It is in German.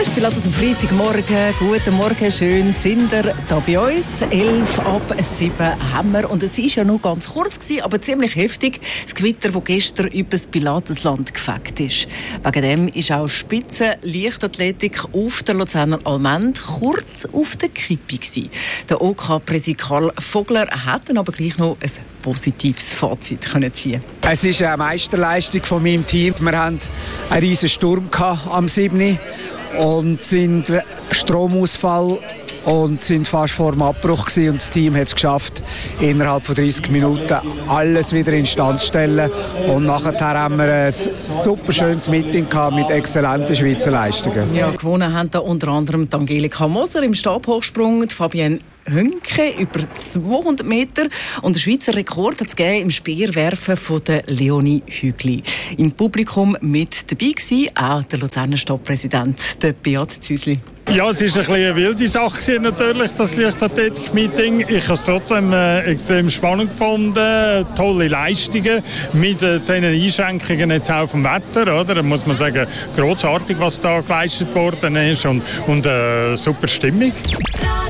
Das ist Pilatus am Freitagmorgen. Guten Morgen, schön sind ihr da bei uns. 11 ab 7 haben wir. Und es war ja noch ganz kurz, aber ziemlich heftig. Das Gewitter, das gestern über das Pilatusland gefegt ist. Wegen dem ist auch Spitzenleichtathletik auf der Luzerner Allmend kurz auf der Kippe gewesen. Der OK-Präsident Karl Vogler hat dann aber gleich noch ein positives Fazit ziehen. Es ist eine Meisterleistung von meinem Team. Wir hatten einen riesen Sturm am 7. und sind Stromausfall und sind fast vor dem Abbruch gewesen. Und das Team hat es geschafft, innerhalb von 30 Minuten alles wieder instand zu stellen. Und nachher haben wir ein super schönes Meeting gehabt mit exzellenten Schweizer Leistungen. Ja, gewonnen haben da unter anderem die Angelika Moser im Stabhochsprung, die Fabienne Hünke über 200 Meter und der Schweizer Rekord hat es im Speerwerfen von der Leonie Hügli. Im Publikum mit dabei war auch der Luzerner Stadtpräsident, der Beat Züsli. Ja, es war eine wilde Sache natürlich, das Leichtathletik-Meeting. Ich habe es trotzdem extrem spannend gefunden. Tolle Leistungen mit den Einschränkungen jetzt auch vom Wetter. Oder? Da muss man sagen, grossartig, was da geleistet worden ist und super Stimmung.